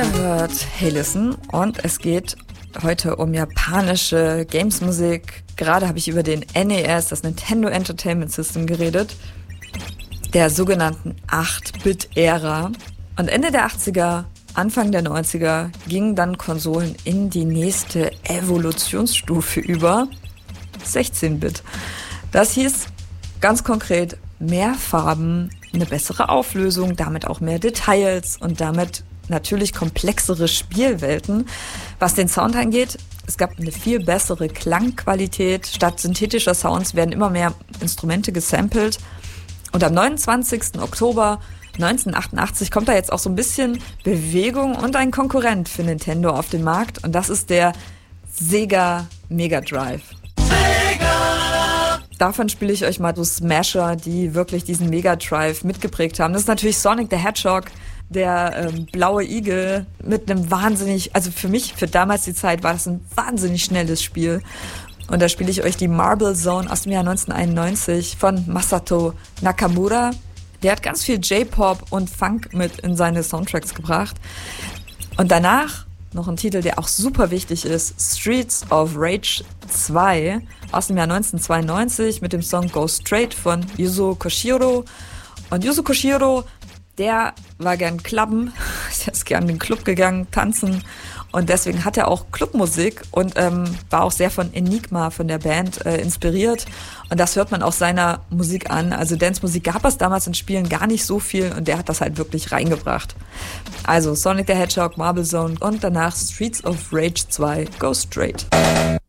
Ihr hört Hey Listen und es geht heute um japanische Games-Musik. Gerade habe ich über den NES, das Nintendo Entertainment System, geredet, der sogenannten 8-Bit-Ära. Und Ende der 80er, Anfang der 90er gingen dann Konsolen in die nächste Evolutionsstufe über, 16-Bit. Das hieß ganz konkret mehr Farben, eine bessere Auflösung, damit auch mehr Details und damit natürlich komplexere Spielwelten. Was den Sound angeht, es gab eine viel bessere Klangqualität. Statt synthetischer Sounds werden immer mehr Instrumente gesampelt. Und am 29. Oktober 1988 kommt da jetzt auch so ein bisschen Bewegung und ein Konkurrent für Nintendo auf den Markt. Und das ist der Sega Mega Drive. Davon spiele ich euch mal so Smasher, die wirklich diesen Mega Drive mitgeprägt haben. Das ist natürlich Sonic the Hedgehog, der blaue Igel mit einem wahnsinnig, also für mich, für damals die Zeit, war das ein wahnsinnig schnelles Spiel. Und da spiele ich euch die Marble Zone aus dem Jahr 1991 von Masato Nakamura. Der hat ganz viel J-Pop und Funk mit in seine Soundtracks gebracht. Und danach noch ein Titel, der auch super wichtig ist, Streets of Rage 2 aus dem Jahr 1992 mit dem Song Go Straight von Yuzo Koshiro. Und Yuzo Koshiro, der war gern Clubben, der ist gern in den Club gegangen, tanzen, und deswegen hat er auch Clubmusik und war auch sehr von Enigma, von der Band, inspiriert, und das hört man auch seiner Musik an. Also Dance-Musik gab es damals in Spielen gar nicht so viel und der hat das halt wirklich reingebracht. Also Sonic the Hedgehog, Marble Zone und danach Streets of Rage 2, Go Straight.